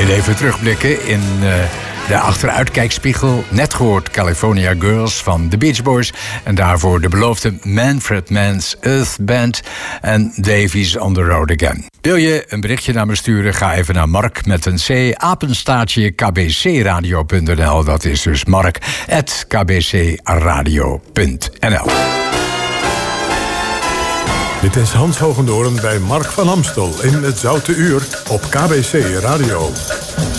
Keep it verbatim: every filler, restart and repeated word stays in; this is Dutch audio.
Even terugblikken in uh, de achteruitkijkspiegel. Net gehoord California Girls van The Beach Boys. En daarvoor de beloofde Manfred Mann's Earth Band en Davies on the Road Again. Wil je een berichtje naar me sturen? Ga even naar Mark met een C, apenstaartje k b c radio punt n l. Dat is dus mark at k b c radio punt n l. Dit is Hans Hogendoorn bij Mark van Amstel in het Zoute Uur op K B C Radio.